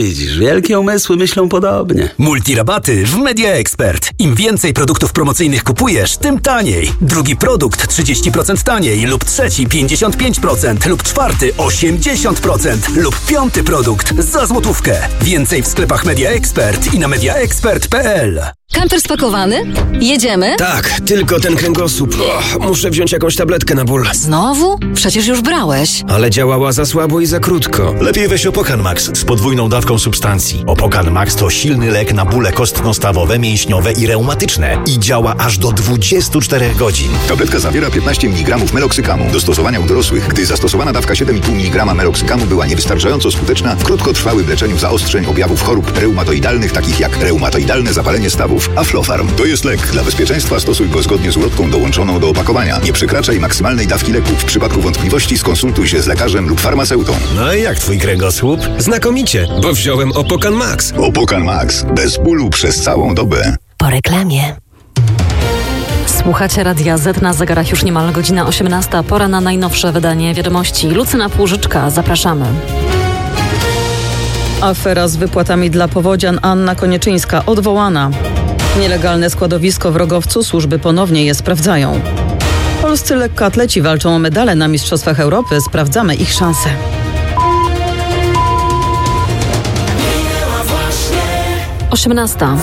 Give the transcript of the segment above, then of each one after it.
Widzisz, wielkie umysły myślą podobnie. Multirabaty w Media Expert. Im więcej produktów promocyjnych kupujesz, tym taniej. Drugi produkt 30% taniej lub trzeci 55% lub czwarty 80% lub piąty produkt za złotówkę. Więcej w sklepach Media Expert i na mediaexpert.pl. Kamper spakowany? Jedziemy? Tak, tylko ten kręgosłup. Muszę wziąć jakąś tabletkę na ból. Znowu? Przecież już brałeś. Ale działała za słabo i za krótko. Lepiej weź Opokan Max z podwójną dawką substancji. Opokan Max to silny lek na bóle kostno-stawowe, mięśniowe i reumatyczne. I działa aż do 24 godzin. Tabletka zawiera 15 mg meloksykamu. Do stosowania u dorosłych, gdy zastosowana dawka 7,5 mg meloksykamu była niewystarczająco skuteczna w krótkotrwałym leczeniu zaostrzeń objawów chorób reumatoidalnych, takich jak reumatoidalne zapalenie stawów. Aflofarm to jest lek. Dla bezpieczeństwa stosuj go zgodnie z ulotką dołączoną do opakowania. Nie przekraczaj maksymalnej dawki leku. W przypadku wątpliwości skonsultuj się z lekarzem lub farmaceutą. No i jak twój kręgosłup? Znakomicie, bo wziąłem Opokan Max. Opokan Max. Bez bólu przez całą dobę. Po reklamie. Słuchacie Radia Z, na zegarach już niemal godzina 18. Pora na najnowsze wydanie wiadomości. Lucyna Płużyczka, zapraszamy. Afera z wypłatami dla powodzian. Anna Konieczyńska odwołana. Nielegalne składowisko w Rogowcu, służby ponownie je sprawdzają. Polscy lekkoatleci walczą o medale na Mistrzostwach Europy. Sprawdzamy ich szanse. Osiemnasta.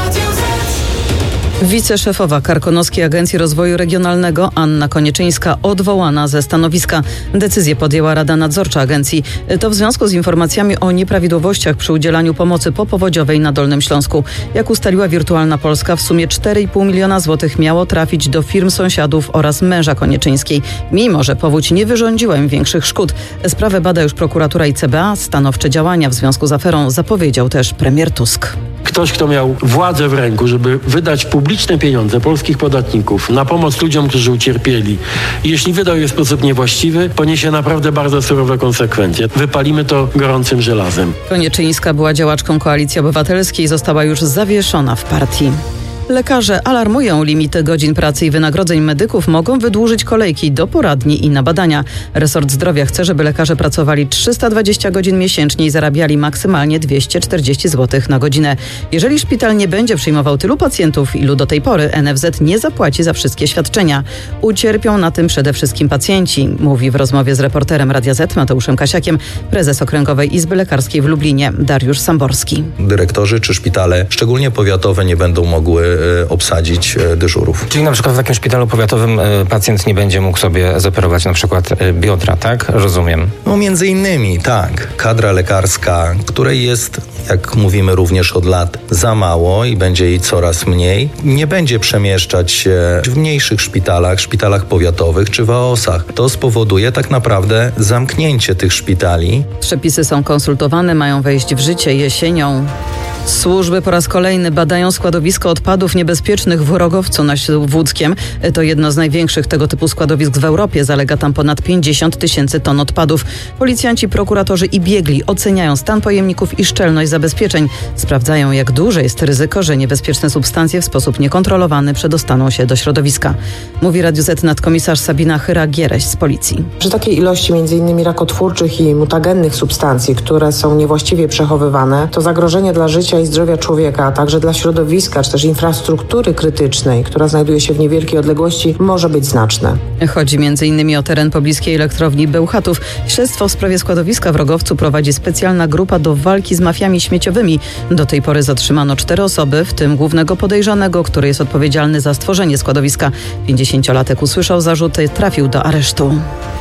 Wiceszefowa Karkonoskiej Agencji Rozwoju Regionalnego Anna Konieczyńska odwołana ze stanowiska. Decyzję podjęła Rada Nadzorcza Agencji. To w związku z informacjami o nieprawidłowościach przy udzielaniu pomocy popowodziowej na Dolnym Śląsku. Jak ustaliła Wirtualna Polska, w sumie 4,5 miliona złotych miało trafić do firm sąsiadów oraz męża Konieczyńskiej. Mimo że powódź nie wyrządziła im większych szkód. Sprawę bada już prokuratura i CBA. Stanowcze działania w związku z aferą zapowiedział też premier Tusk. Ktoś, kto miał władzę w ręku, żeby wydać publiczne pieniądze polskich podatników na pomoc ludziom, którzy ucierpieli. I jeśli wydał je w sposób niewłaściwy, poniesie naprawdę bardzo surowe konsekwencje. Wypalimy to gorącym żelazem. Konieczyńska była działaczką Koalicji Obywatelskiej, została już zawieszona w partii. Lekarze alarmują, limity godzin pracy i wynagrodzeń medyków mogą wydłużyć kolejki do poradni i na badania. Resort Zdrowia chce, żeby lekarze pracowali 320 godzin miesięcznie i zarabiali maksymalnie 240 zł na godzinę. Jeżeli szpital nie będzie przyjmował tylu pacjentów, ilu do tej pory, NFZ nie zapłaci za wszystkie świadczenia. Ucierpią na tym przede wszystkim pacjenci, mówi w rozmowie z reporterem Radia Z Mateuszem Kasiakiem prezes Okręgowej Izby Lekarskiej w Lublinie Dariusz Samborski. Dyrektorzy czy szpitale, szczególnie powiatowe, nie będą mogły obsadzić dyżurów. Czyli na przykład w jakimś szpitalu powiatowym pacjent nie będzie mógł sobie zoperować na przykład biodra, tak? Rozumiem. No między innymi, tak. Kadra lekarska, której jest, jak mówimy również od lat, za mało i będzie jej coraz mniej, nie będzie przemieszczać się w mniejszych szpitalach powiatowych czy w AOS-ach. To spowoduje tak naprawdę zamknięcie tych szpitali. Przepisy są konsultowane, mają wejść w życie jesienią. Służby po raz kolejny badają składowisko odpadów niebezpiecznych w Rogowcu nad Śląskiem. To jedno z największych tego typu składowisk w Europie. Zalega tam ponad 50 000 ton odpadów. Policjanci, prokuratorzy i biegli oceniają stan pojemników i szczelność zabezpieczeń. Sprawdzają, jak duże jest ryzyko, że niebezpieczne substancje w sposób niekontrolowany przedostaną się do środowiska. Mówi Radiu Z nadkomisarz Sabina Chyra-Giereś z policji. Przy takiej ilości m.in. rakotwórczych i mutagennych substancji, które są niewłaściwie przechowywane, to zagrożenie dla życia i zdrowia człowieka, a także dla środowiska, czy też infrastruktury krytycznej, która znajduje się w niewielkiej odległości, może być znaczne. Chodzi m.in. o teren pobliskiej elektrowni Bełchatów. Śledztwo w sprawie składowiska w Rogowcu prowadzi specjalna grupa do walki z mafiami śmieciowymi. Do tej pory zatrzymano 4 osoby, w tym głównego podejrzanego, który jest odpowiedzialny za stworzenie składowiska. 50-latek usłyszał zarzuty, trafił do aresztu.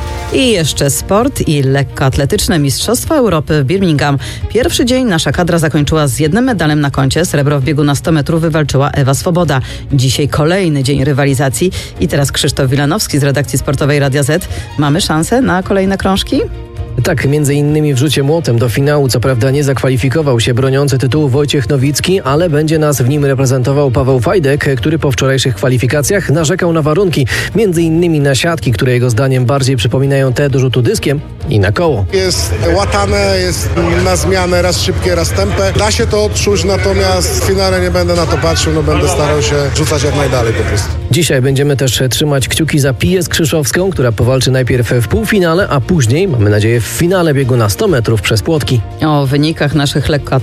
I jeszcze sport i lekkoatletyczne Mistrzostwa Europy w Birmingham. Pierwszy dzień nasza kadra zakończyła z 1 medalem na koncie. Srebro w biegu na 100 metrów wywalczyła Ewa Swoboda. Dzisiaj kolejny dzień rywalizacji. I teraz Krzysztof Wilanowski z redakcji sportowej Radia Z. Mamy szansę na kolejne krążki? Tak, między innymi w rzucie młotem do finału co prawda nie zakwalifikował się broniący tytułu Wojciech Nowicki, ale będzie nas w nim reprezentował Paweł Fajdek, który po wczorajszych kwalifikacjach narzekał na warunki, między innymi na siatki, które jego zdaniem bardziej przypominają te do rzutu dyskiem i na koło. Jest łatane, jest na zmianę, raz szybkie, raz tępe. Da się to odczuć, natomiast w finale nie będę na to patrzył, będę starał się rzucać jak najdalej po prostu. Dzisiaj będziemy też trzymać kciuki za Piję Skrzyszowską, która powalczy najpierw w półfinale, a później, mamy nadzieję, w finale biegu na 100 metrów przez płotki. O wynikach naszych